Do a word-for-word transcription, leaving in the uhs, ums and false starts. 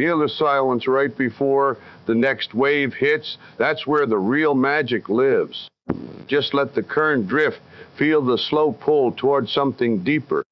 Feel the silence right before the next wave hits. That's where the real magic lives. Just let the current drift. Feel the slow pull towards something deeper.